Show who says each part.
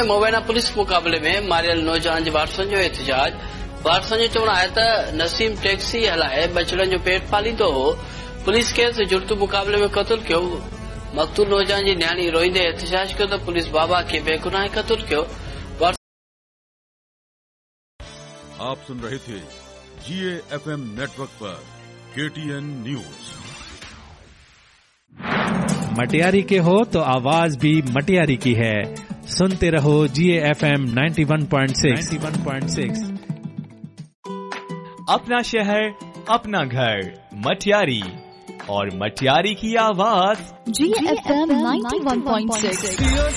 Speaker 1: Mobile police मुक़ाबले में मारियल नौजवान जे वारसनि जो एहतजाज। वारसनि जो चवणु आहे त नसीम टैक्सी हलाए बचड़नि जो पेट पालींदो हो। पुलिस खेसि जुड़तू मुक़ाबले में क़तल कयो। मक़तूल नौजवान जी न्याणी रोईंदे एहतजाज कयो त पुलिस बाबा खे बेगुनाह क़तल कयो।
Speaker 2: आप सुन रहे थे GAFM नेटवर्क पर KTN न्यूज।
Speaker 3: मटियारी के हो तो आवाज भी मटियारी की है। सुनते रहो GAFM 91.6।
Speaker 4: अपना शहर अपना घर मटियारी, और मटियारी की आवाज
Speaker 5: GAFM 91.6।